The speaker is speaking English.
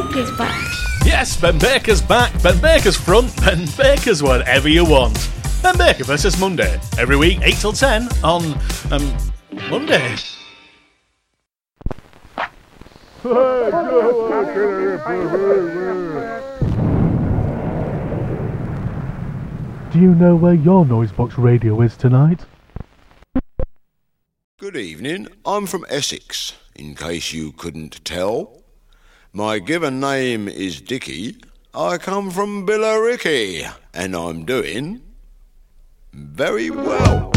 Baker's back. Yes, Ben Baker's back. Ben Baker's front. Ben Baker's whatever you want. Ben Baker versus Monday. Every week, 8 till 10 on, Monday. Do you know where your Noisebox radio is tonight? Good evening, I'm from Essex, in case you couldn't tell. My given name is Dickie, I come from Billericay, and I'm doing very well.